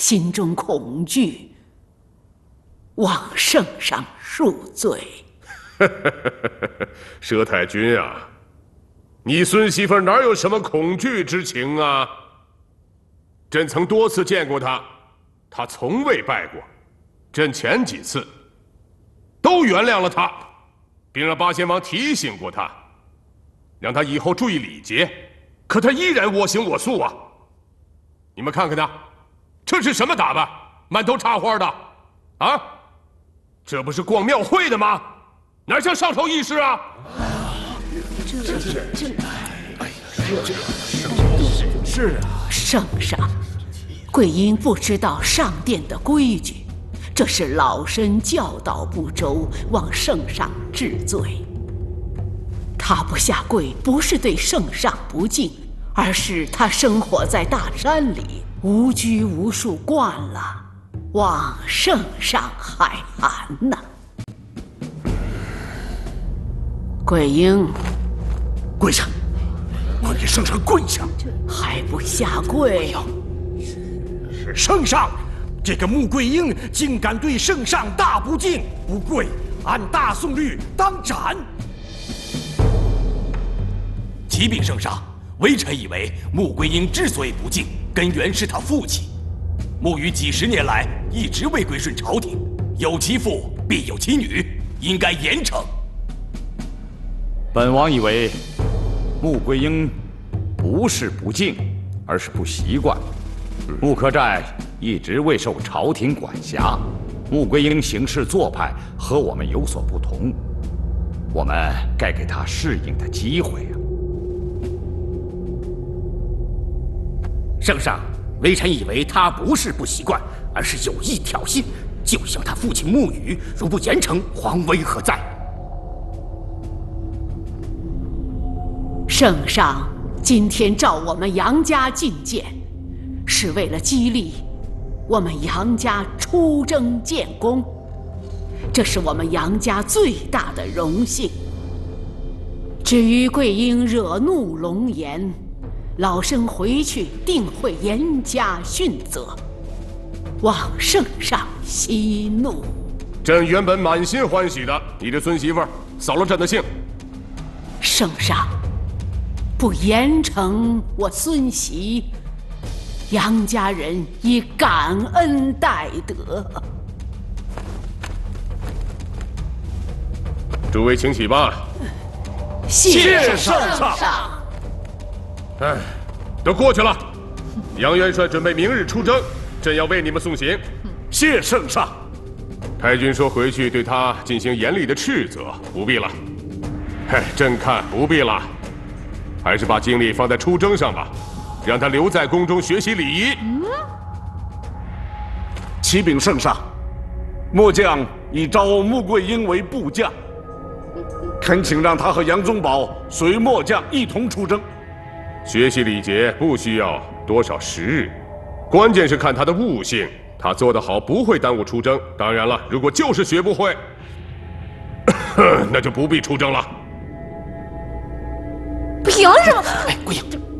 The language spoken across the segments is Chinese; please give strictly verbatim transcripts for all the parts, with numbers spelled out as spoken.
心中恐惧，望圣上恕罪。 佘太君啊，你孙媳妇哪有什么恐惧之情啊？朕曾多次见过她，她从未拜过。朕前几次都原谅了她，并让八仙王提醒过她，让她以后注意礼节。可她依然我行我素啊！你们看看她，这是什么打扮？满头插花的，啊？这不是逛庙会的吗？哪像上朝议事啊？ 这这这， 哎呀，这是啊， 圣上，贵因不知道上殿的规矩，这是老身教导不周，望圣上治罪。他不下跪，不是对圣上不敬，而是他生活在大山里，无拘无束惯了，望圣上海涵呐。桂英， 跪下！快给圣上跪下！ 还不下跪？ 圣上，这个穆桂英竟敢对圣上大不敬，不跪，按大宋律当斩。启禀圣上，微臣以为穆桂英之所以不敬，根源是他父亲。穆羽几十年来一直未归顺朝廷，有其父必有其女，应该严惩。 本王以为，穆桂英不是不敬，而是不习惯。穆克寨一直未受朝廷管辖，穆桂英行事做派和我们有所不同，我们该给她适应的机会啊！ 圣上，微臣以为他不是不习惯，而是有意挑衅，就像他父亲穆羽，如不严惩，皇威何在？ 圣上今天召我们杨家觐见，是为了激励我们杨家出征建功，这是我们杨家最大的荣幸。至于桂英惹怒龙颜，老身回去定会严加训责，望圣上息怒。 朕原本满心欢喜的，你这孙媳妇扫了朕的兴。 圣上不严惩我孙媳，杨家人以感恩戴德。 诸位请起吧。 谢圣上。 哎，都过去了。杨元帅准备明日出征，朕要为你们送行。 谢圣上。 太君说回去对他进行严厉的斥责，不必了。嘿，朕看不必了。还是把精力放在出征上吧，让他留在宫中学习礼仪。 嗯， 启禀圣上，末将已招穆桂英为部将，恳请让他和杨宗保随末将一同出征。 学习礼节不需要多少时日，关键是看他的悟性，他做得好不会耽误出征。当然了，如果就是学不会，那就不必出征了。 凭什么？ 哎，桂英，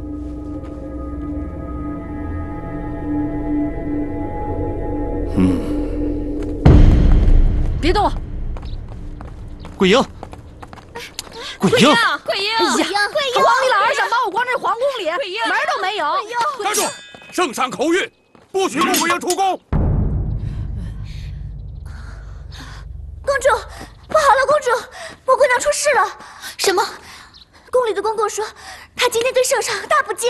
嗯，别动我！ 桂英，桂英， 桂英， 哎呀，桂英， 皇帝老儿想把我关这皇宫里，门都没有。 站住！圣上口谕，不许穆桂英出宫。 公主，不好了，公主，穆姑娘出事了。什么？宫里的公公说，她今天对圣上大不敬。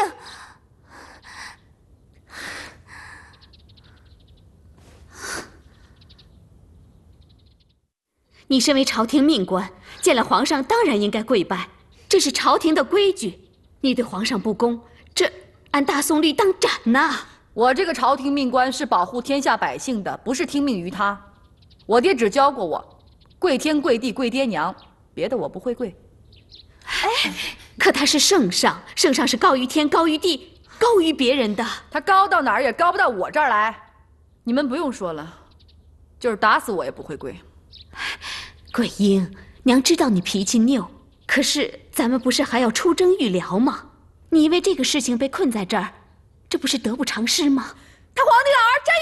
你身为朝廷命官，见了皇上当然应该跪拜，这是朝廷的规矩。你对皇上不恭，这按大宋律当斩呐！ 我这个朝廷命官是保护天下百姓的，不是听命于他。我爹只教过我，跪天跪地跪爹娘，别的我不会跪。 哎，可他是圣上，圣上是高于天、高于地、高于别人的。 他高到哪儿也高不到我这儿来。你们不用说了，就是打死我也不会跪。 桂英，娘知道你脾气拗，可是咱们不是还要出征御辽吗？你因为这个事情被困在这儿，这不是得不偿失吗？ 他皇帝老儿真